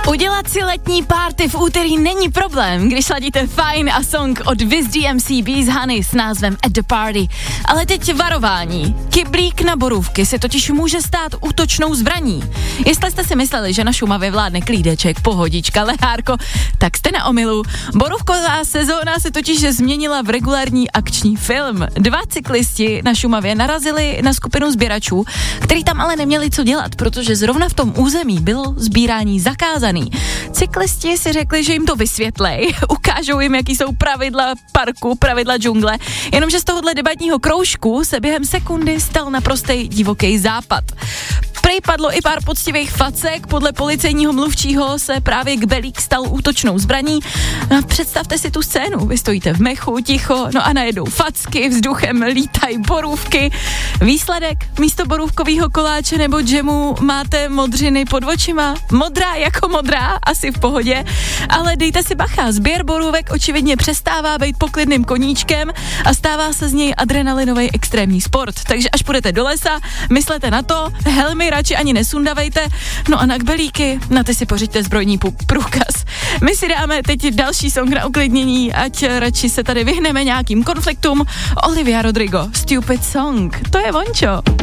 Udělat si letní party v úterý není problém, když sladíte Fine a song od Wiz DMC Bees Honey s názvem At the Party. Ale teď varování. Kyblík na borůvky se totiž může stát útočnou zbraní. Jestli jste si mysleli, že na Šumavě vládne klídeček, pohodička, lehárko, tak jste na omylu. Borůvková sezóna se totiž změnila v regulární akční film. 2 cyklisti na Šumavě narazili na skupinu sběračů, který tam ale neměli co dělat, protože zrovna v tom území bylo sbírání zakázaný. Cyklisti si řekli, že jim to vysvětlej, ukážou jim, jaký jsou pravidla parku, pravidla džungle, jenomže z tohohle debatního kroužku se během sekundy stal naprostý divoký západ. Prej padlo i pár poctivých facek, podle policejního mluvčího se právě kbelík stal útočnou zbraní. No, představte si tu scénu, vy stojíte v mechu, ticho, no a najednou facky, vzduchem lítají borůvky. Výsledek, místo borůvkového koláče nebo džemu máte modřiny pod očima. Modrá jako modrá, asi v pohodě, ale dejte si bacha, sběr borůvek očividně přestává být poklidným koníčkem a stává se z něj adrenalinový extrémní sport. Takže až půjdete do lesa, myslete na to, helmy radši ani nesundavejte, no a na kbelíky, na ty si pořiďte zbrojní průkaz. My si dáme teď další song na uklidnění, ať radši se tady vyhneme nějakým konfliktům. Olivia Rodrigo, Stupid Song, to je vončo.